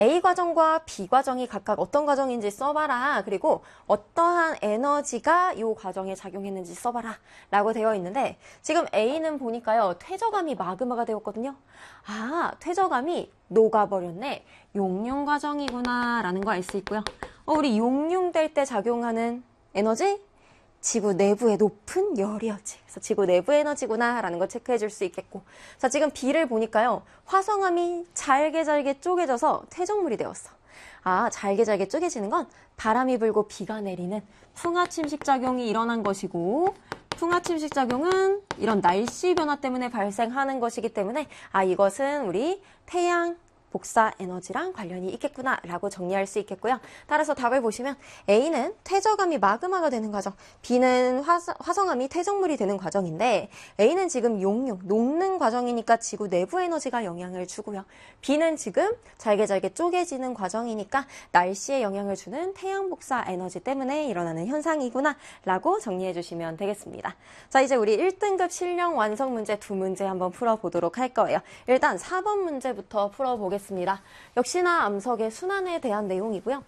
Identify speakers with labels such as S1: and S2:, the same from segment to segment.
S1: A 과정과 B 과정이 각각 어떤 과정인지 써봐라. 그리고 어떠한 에너지가 이 과정에 작용했는지 써봐라. 라고 되어 있는데 지금 A는 보니까요. 퇴적암이 마그마가 되었거든요. 아, 퇴적암이 녹아버렸네. 용융 과정이구나 라는 거 알 수 있고요. 우리 용융될 때 작용하는 에너지? 지구 내부의 높은 열이었지. 그래서 지구 내부 에너지구나 라는 거 체크해 줄 수 있겠고. 자, 지금 B를 보니까요. 화성암이 잘게 쪼개져서 퇴적물이 되었어. 아, 잘게 쪼개지는 건 바람이 불고 비가 내리는 풍화침식 작용이 일어난 것이고, 풍화침식 작용은 이런 날씨 변화 때문에 발생하는 것이기 때문에 이것은 우리 태양 복사 에너지랑 관련이 있겠구나 라고 정리할 수 있겠고요. 따라서 답을 보시면 A는 퇴적암이 마그마가 되는 과정, B는 화성암이 퇴적물이 되는 과정인데 A는 지금 용융, 녹는 과정이니까 지구 내부 에너지가 영향을 주고요. B는 지금 잘게 쪼개지는 과정이니까 날씨에 영향을 주는 태양 복사 에너지 때문에 일어나는 현상이구나 라고 정리해 주시면 되겠습니다. 자, 이제 우리 1등급 실력 완성 문제 2문제 한번 풀어보도록 할 거예요. 일단 4번 문제부터 풀어보겠습니다. 역시나 암석의 순환에 대한 내용이고요.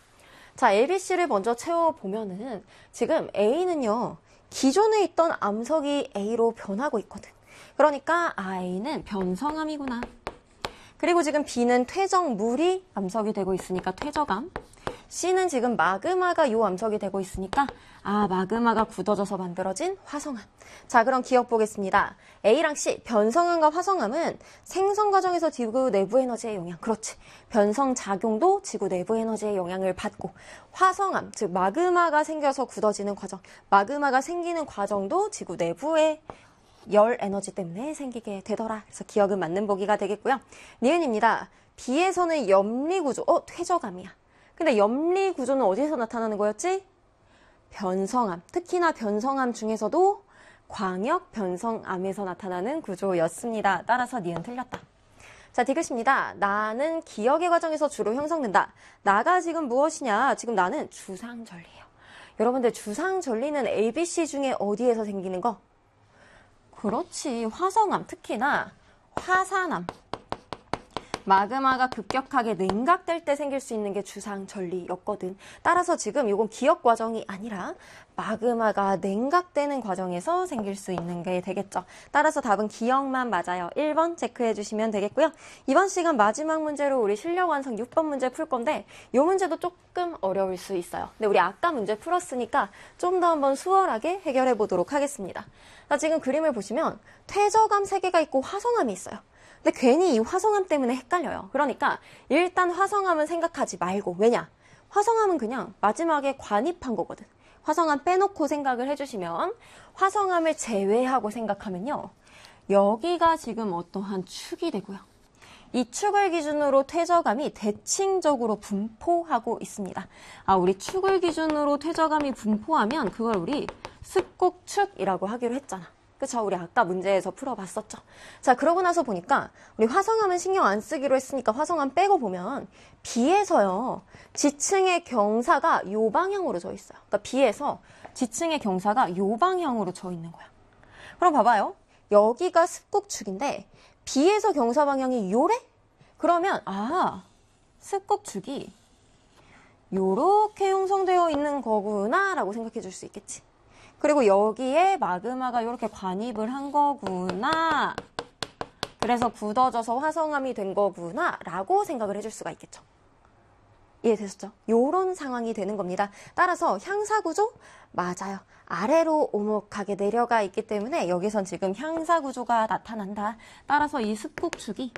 S1: 자, ABC를 먼저 채워보면은 지금 A는요, 기존에 있던 암석이 A로 변하고 있거든. 그러니까 A는 변성암이구나. 그리고 지금 B는 퇴적물이 암석이 되고 있으니까 퇴적암. C는 지금 마그마가 요 암석이 되고 있으니까 마그마가 굳어져서 만들어진 화성암. 자, 그럼 기억 보겠습니다. A랑 C, 변성암과 화성암은 생성 과정에서 지구 내부 에너지의 영향, 그렇지. 변성 작용도 지구 내부 에너지의 영향을 받고 화성암, 즉 마그마가 생겨서 굳어지는 과정, 마그마가 생기는 과정도 지구 내부의 열 에너지 때문에 생기게 되더라. 그래서 기억은 맞는 보기가 되겠고요. 니은입니다. B에서는 염리구조, 퇴적암이야. 근데 염리구조는 어디에서 나타나는 거였지? 변성암, 특히나 변성암 중에서도 광역 변성암에서 나타나는 구조였습니다. 따라서 니은 틀렸다. 자, 디귿입니다. 나는 기억의 과정에서 주로 형성된다. 나가 지금 무엇이냐? 지금 나는 주상절리예요. 여러분들 주상절리는 ABC 중에 어디에서 생기는 거? 그렇지, 화성암, 특히나 화산암. 마그마가 급격하게 냉각될 때 생길 수 있는 게 주상절리였거든. 따라서 지금 이건 기억 과정이 아니라 마그마가 냉각되는 과정에서 생길 수 있는 게 되겠죠. 따라서 답은 기억만 맞아요. 1번 체크해 주시면 되겠고요. 이번 시간 마지막 문제로 우리 실력 완성 6번 문제 풀 건데 이 문제도 조금 어려울 수 있어요. 근데 우리 아까 문제 풀었으니까 좀 더 한번 수월하게 해결해 보도록 하겠습니다. 자, 지금 그림을 보시면 퇴적암 3개가 있고 화성암이 있어요. 근데 괜히 이 화성암 때문에 헷갈려요. 그러니까 일단 화성암은 생각하지 말고. 왜냐? 화성암은 그냥 마지막에 관입한 거거든. 화성암 빼놓고 생각을 해주시면 화성암을 제외하고 생각하면요. 여기가 지금 어떠한 축이 되고요. 이 축을 기준으로 퇴적암이 대칭적으로 분포하고 있습니다. 우리 축을 기준으로 퇴적암이 분포하면 그걸 우리 습곡축이라고 하기로 했잖아. 그쵸? 우리 아까 문제에서 풀어봤었죠. 자, 그러고 나서 보니까 우리 화성암은 신경 안 쓰기로 했으니까 화성암 빼고 보면 B에서요. 지층의 경사가 요 방향으로 져 있어요. 그러니까 B에서 지층의 경사가 요 방향으로 져 있는 거야. 그럼 봐봐요. 여기가 습곡축인데 B에서 경사 방향이 요래? 그러면 습곡축이 요렇게 형성되어 있는 거구나 라고 생각해 줄 수 있겠지. 그리고 여기에 마그마가 이렇게 관입을 한 거구나. 그래서 굳어져서 화성암이 된 거구나 라고 생각을 해줄 수가 있겠죠. 이해되셨죠? 이런 상황이 되는 겁니다. 따라서 향사구조? 맞아요. 아래로 오목하게 내려가 있기 때문에 여기선 지금 향사구조가 나타난다. 따라서 이 습곡축이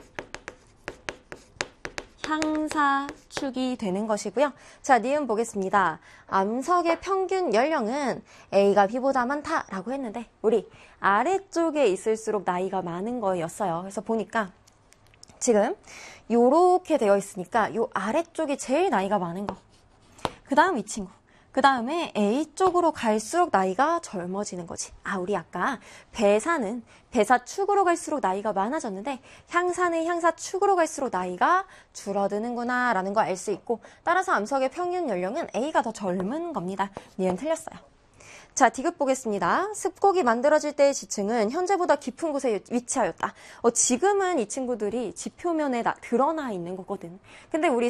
S1: 향사축이 되는 것이고요. 자, 니은 보겠습니다. 암석의 평균 연령은 A가 B보다 많다라고 했는데 우리 아래쪽에 있을수록 나이가 많은 거였어요. 그래서 보니까 지금 요렇게 되어 있으니까 요 아래쪽이 제일 나이가 많은 거. 그 다음 이 친구. 그 다음에 A 쪽으로 갈수록 나이가 젊어지는 거지. 우리 아까 배사는 배사축으로 갈수록 나이가 많아졌는데 향사는 향사축으로 갈수록 나이가 줄어드는구나 라는 거 알 수 있고 따라서 암석의 평균 연령은 A가 더 젊은 겁니다. 니은 틀렸어요. 자, 디귿 보겠습니다. 습곡이 만들어질 때의 지층은 현재보다 깊은 곳에 위치하였다. 지금은 이 친구들이 지표면에 드러나 있는 거거든. 근데 우리